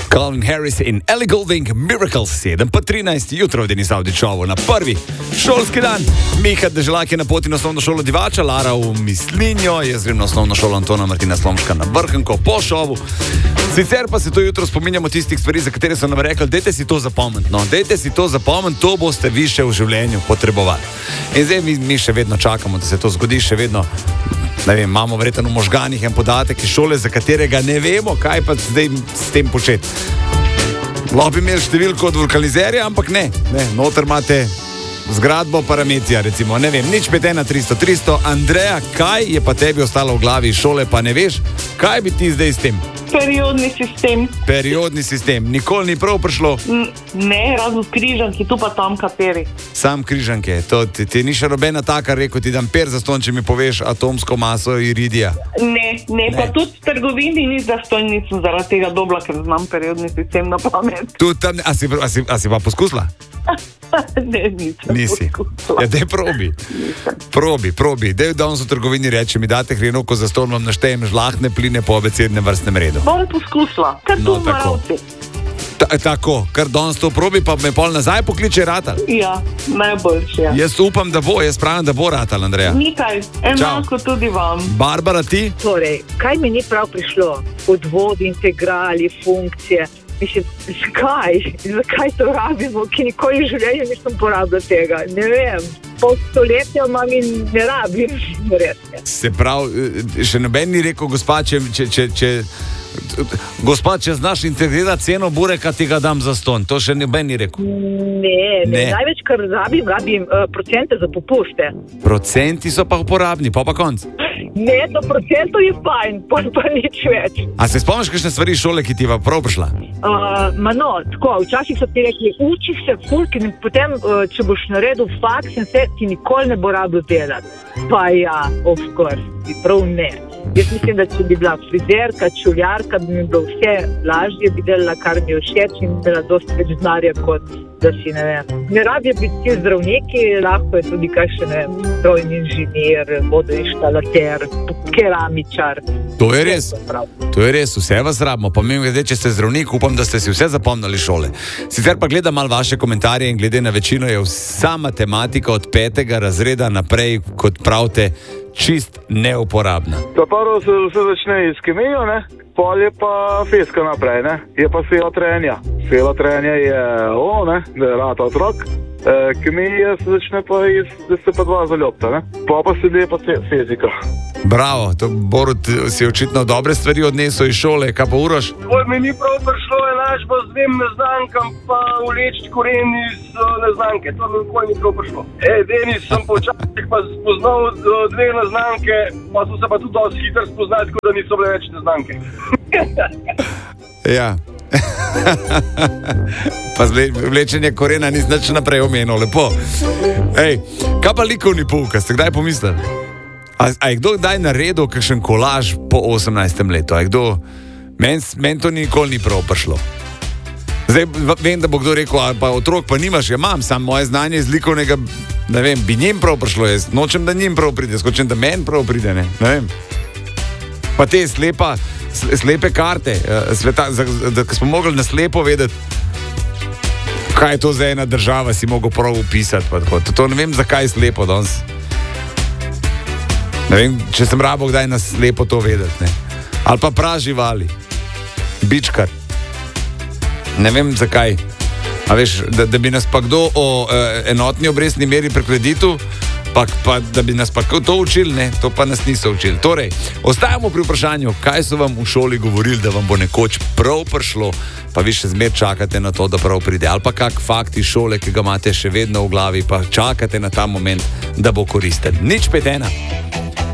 Calvin Harris in Ellie Goulding, Miracles, 7:13 jutro v Denis Avdićovu na prvi šolski dan. Miha Deželak je na poti na osnovno šolo Divača, Lara v Mislinjo, jaz grem na osnovno šolo Antona Martina Slomška na Vrhnko po šovu. Sicer pa se to jutro spominjamo tistih stvari, za katere so nam rekli, dajte si to zapomniti, no, dajte si to zapomniti, to boste vi še v življenju potrebovali. In zdaj mi še vedno čakamo, da se to zgodi, še vedno, ne vem, imamo verjetno v možganih en podatek iz šole, za katerega ne vemo, kaj pa zdaj s tem početi. Lahko bi imeli številko od vulkanizerja, ampak ne, noter imate zgradbo Paramecija, recimo, ne vem, nič 51300. Andreja, kaj je pa tebi ostalo v glavi iz šole, pa ne veš, kaj bi ti zdaj s tem? Periodni sistem. Periodni sistem. Nikoli ni prav prišlo? Ne, razen križanki, tu pa tam kaperi. Sam križanke. To ti ni še nobena taka, rekel ti dam per zastonj, če mi poveš atomsko maso iridija. Ne, pa tudi v trgovini ni zastonj, nisem zaradi tega dobla, ker znam periodni sistem na pamet. A si pa poskusila? Ne, nisem poskusila. Ja, daj probi. Probi. Daj danes v trgovini reči, mi date hrenovko za ston, vam naštejem žlahne pline po abecednem vrstnem redu. Bom poskusila, kar tu maravci. Tako, kar danes to probi, pa me pol nazaj pokliče ratal. Ja, najboljše. Ja. Jaz upam, da bo, jaz pravim, da bo ratal, Andreja. Nikaj, enako tudi vam. Barbara, ti? Torej, kaj mi ni prav prišlo? Odvodi, integrali, funkcije. Mislim, zakaj to rabimo, ki nikoli v življenju nisem porabila tega, ne vem, pol stoletja imam in ne rabim, res. Se pravi, še noben ni rekel, gospa, če znaš integrirati ceno bureka, ti ga dam za ston, to še noben ni rekel. Ne, največ, kar rabim procente za popuste. Procenti so pa uporabni, pa konc. Ne, do procentov je fajn, pa nič več. A se spomniš kakšne stvari iz šole, ki ti je prav prišla? Tako, včasih so ti rekli, uči se fulk in potem, če boš naredil faks in se, ti nikoli ne bo rabil delati. Pa ja, of course, prav ne. Jaz mislim, da če bi bila frizerka, čuljarka, bi mi bilo vse lažje, bi delala, kar mi je všeč in bila dosti več znarja, kot da si, ne vem. Ne rabijo biti ti zdravniki, lahko je tudi kakšen, ne vem, strojni inženir, vodoinštalater, keramičar. To je res, vse vas rabimo. Pomembno je, če ste zdravnik, upam, da ste si vse zapomnili šole. Sicer pa gledam malo vaše komentarje in glede na večino je vsa matematika od 5. razreda naprej, kot pravite, čist neuporabna. Prvo se vse začne iz kemijo, ne? Pol je pa fiska naprej, ne? Je pa sila trenja. Sila trenja je da je rata otrok. Kemija se začne pa da se pa dva zaljubta, ne? Pa sledi pa fizika. Bravo, to Borut si očitno dobre stvari odnesel iz šole, kaj pa Uroš? Mi ni prav prišlo enačba z dvem neznankam, pa uleči koren iz neznanke, to mi nikoli ni prav prišlo. Denis sem počasih pa spoznal dve neznanke, pa so se pa tudi dosti hitro spoznali, tako da niso bile več neznanke. Ja. Pa vlečenje korena ni nič naprej omenil, lepo. Kaj pa likovni pouk, ste kdaj pomislili? A je kdo kdaj naredil kakšen kolaž po 18. letu? Meni to nikoli ni prav prišlo. Zdaj vem, da bo kdo rekel, pa otrok pa nimaš, ja imam, samo moje znanje iz likovnega, ne vem, bi njim prav prišlo, jaz nočem, da njim prav pride, skočem, da meni prav pride, ne vem. Pa te slepe karte, da smo mogli na slepo vedeti, kaj je to za ena država, si mogel prav upisati, pa tako. To ne vem, zakaj je slepo danes. Ne vem, če sem rabo kdaj nas lepo to vedeti, ne. Ali pa praživali, bičkar. Ne vem, zakaj. A veš, da bi nas pa kdo o enotni obrestni meri pri kreditu, pa da bi nas pa to učili, ne, to pa nas niso učili. Torej, ostajamo pri vprašanju, kaj so vam v šoli govorili, da vam bo nekoč prav prišlo, pa vi še zmer čakate na to, da prav pride. Ali pa kak fakt iz šole, ki ga imate še vedno v glavi, pa čakate na ta moment, da bo koristen. Nič 5:1.